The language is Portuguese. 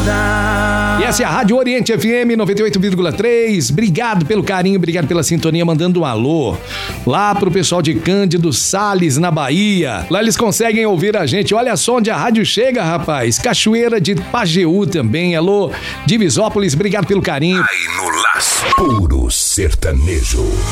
Morada. E essa é a Rádio Oriente FM 98,3. Obrigado pelo carinho, obrigado pela sintonia, mandando um alô lá pro pessoal de Cândido Sales, na Bahia. Lá eles conseguem ouvir a gente. Olha só onde a rádio chega, rapaz. Cachoeira de Pajeú também. Alô, Divisópolis, obrigado pelo carinho. Aí no Laço, puro sertanejo.